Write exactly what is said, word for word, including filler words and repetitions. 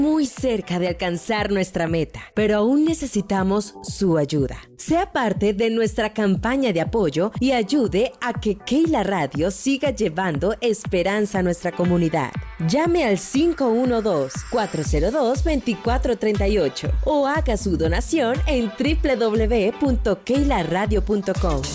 Muy cerca de alcanzar nuestra meta, pero aún necesitamos su ayuda. Sea parte de nuestra campaña de apoyo y ayude a que Keila Radio siga llevando esperanza a nuestra comunidad. Llame al cinco uno dos, cuatro cero dos, dos cuatro tres ocho o haga su donación en doble u doble u doble u punto keila radio punto com.